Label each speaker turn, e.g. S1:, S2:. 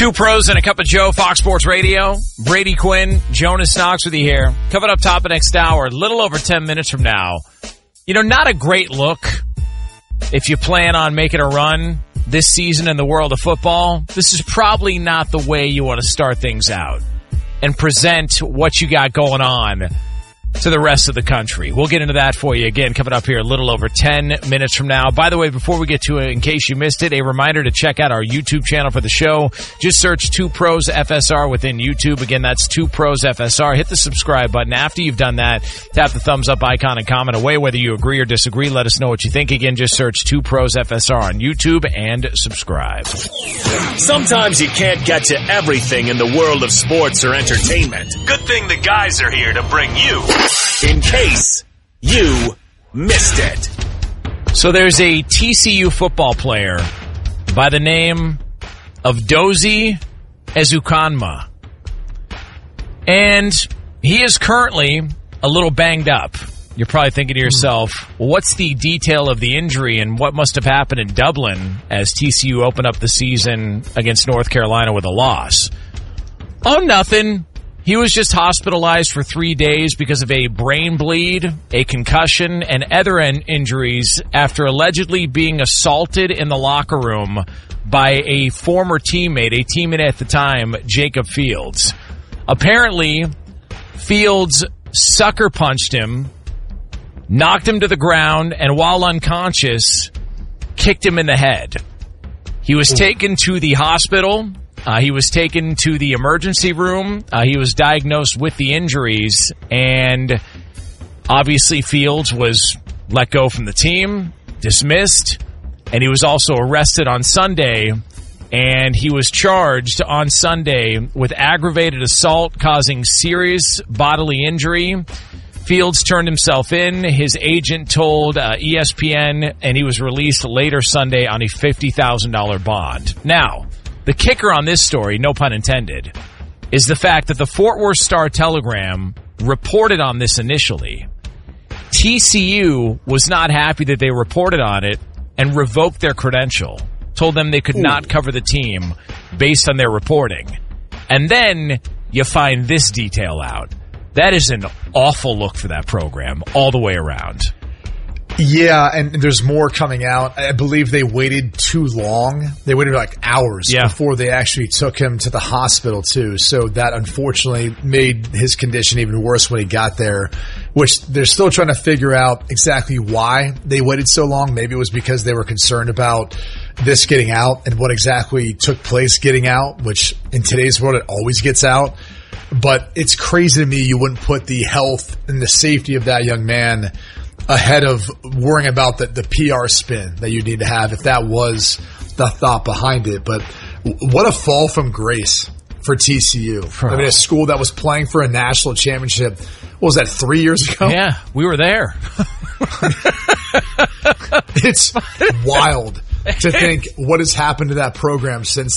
S1: Two pros and a cup of Joe, Fox Sports Radio. Brady Quinn, Jonas Knox with you here. Coming up top of next hour, a little over 10 minutes from now. You know, not a great look if you plan on making a run this season in the world of football. This is probably not the way you want to start things out and present what you got going on to the rest of the country. We'll get into that for you again coming up here a little over 10 minutes from now. By the way, before we get to it, in case you missed it, a reminder to check out our YouTube channel for the show. Just search 2 Pros FSR within YouTube. Again, that's 2 Pros FSR. Hit the subscribe button. After you've done that, tap the thumbs up icon and comment away whether you agree or disagree. Let us know what you think. Again, just search 2 Pros FSR on YouTube and subscribe.
S2: Sometimes you can't get to everything in the world of sports or entertainment. Good thing the guys are here to bring you in case you missed it.
S1: So there's a TCU football player by the name of Dozie Ezukanma. And he is currently a little banged up. You're probably thinking to yourself, well, what's the detail of the injury and what must have happened in Dublin as TCU opened up the season against North Carolina with a loss? Oh, nothing. He was just hospitalized for 3 days because of a brain bleed, a concussion, and other injuries after allegedly being assaulted in the locker room by a former teammate, a teammate at the time, Jacob Fields. Apparently, Fields sucker punched him, knocked him to the ground, and while unconscious, kicked him in the head. He was taken to the hospital. He was taken to the emergency room. He was diagnosed with the injuries, and obviously Fields was let go from the team, dismissed, and he was also arrested on Sunday, and he was charged on Sunday with aggravated assault causing serious bodily injury. Fields turned himself in. His agent told ESPN, and he was released later Sunday on a $50,000 bond. Now, the kicker on this story, no pun intended, is the fact that the Fort Worth Star-Telegram reported on this initially. TCU was not happy that they reported on it and revoked their credential, told them they could not cover the team based on their reporting. And then you find this detail out. That is an awful look for that program all the way around.
S3: Yeah, and there's more coming out. I believe they waited too long. They waited like hours before they actually took him to the hospital, too. So that unfortunately made his condition even worse when he got there, which they're still trying to figure out exactly why they waited so long. Maybe it was because they were concerned about this getting out and what exactly took place getting out, which in today's world, it always gets out. But it's crazy to me you wouldn't put the health and the safety of that young man ahead of worrying about the PR spin that you need to have if that was the thought behind it. But what a fall from grace for TCU. I mean, a school that was playing for a national championship, what was that, 3 years ago?
S1: Yeah, we were there.
S3: It's wild to think what has happened to that program since